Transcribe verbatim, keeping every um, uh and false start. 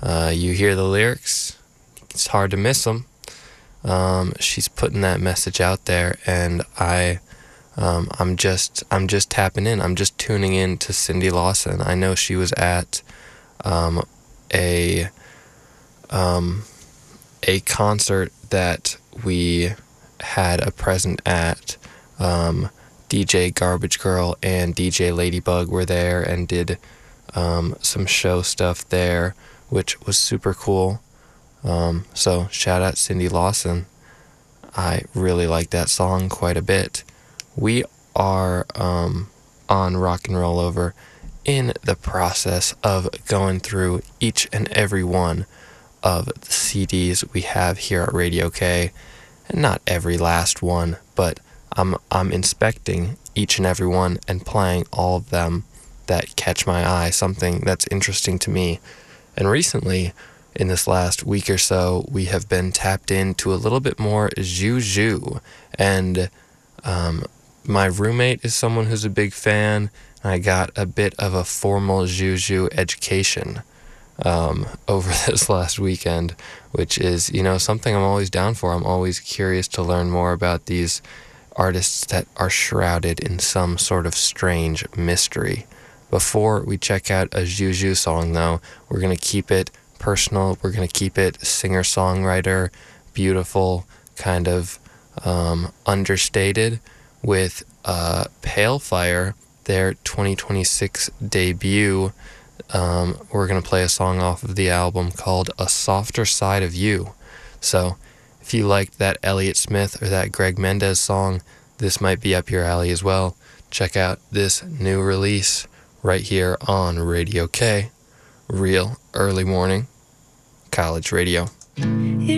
Uh, you hear the lyrics, it's hard to miss them. Um, she's putting that message out there, and I, um, I'm just, I'm just tapping in. I'm just tuning in to Cindy Lawson. I know she was at um, a um, a concert that we had a present at. Um, D J Garbage Girl and D J Ladybug were there and did um, some show stuff there, which was super cool. Um, so shout out Cindy Lawson. I really like that song quite a bit. We are um, on Rock and Roll Over in the process of going through each and every one of the C Ds we have here at Radio K. And not every last one, but I'm I'm inspecting each and every one and playing all of them that catch my eye, something that's interesting to me. And recently, in this last week or so, we have been tapped into a little bit more Juju. And um, my roommate is someone who's a big fan. I got a bit of a formal Juju education um, over this last weekend, which is, you know, something I'm always down for. I'm always curious to learn more about these artists that are shrouded in some sort of strange mystery. Before we check out a Juju song, though, we're going to keep it personal. We're going to keep it singer-songwriter, beautiful, kind of um, understated, with uh, Pale Fire, their twenty twenty-six debut. Um, we're going to play a song off of the album called A Softer Side of You. So if you liked that Elliott Smith or that Greg Mendez song, this might be up your alley as well. Check out this new release right here on Radio K. Real early morning college radio.